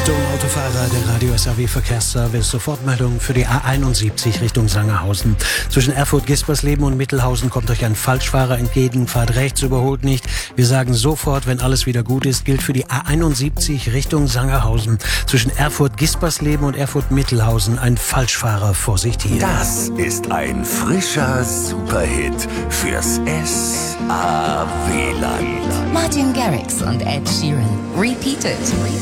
Achtung, Autofahrer, der Radio SAW Verkehrsservice. Sofortmeldung für die A71 Richtung Sangerhausen. Zwischen Erfurt-Gispersleben und Mittelhausen kommt euch ein Falschfahrer entgegen. Fahrt rechts, überholt nicht. Wir sagen sofort, wenn alles wieder gut ist, gilt für die A71 Richtung Sangerhausen. Zwischen Erfurt-Gispersleben und Erfurt-Mittelhausen ein Falschfahrer. Vorsicht hier. Das ist ein frischer Superhit fürs SAW-Land. Martin Garrix und Ed Sheeran. Repeated.